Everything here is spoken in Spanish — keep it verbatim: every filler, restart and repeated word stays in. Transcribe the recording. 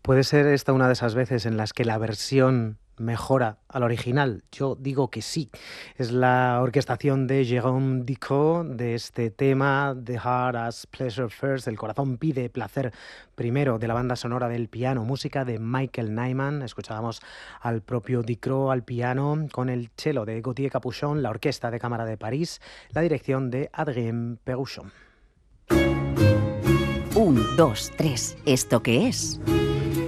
¿Puede ser esta una de esas veces en las que la versión mejora al original? Yo digo que sí. Es la orquestación de Jérôme Dicot de este tema, The Heart as Pleasure First, El corazón pide placer primero, de la banda sonora del piano, música de Michael Nyman. Escuchábamos al propio Dicot al piano, con el cello de Gauthier Capuchon, la orquesta de cámara de París, la dirección de Adrien Péruchon. Un, dos, tres. ¿Esto qué es?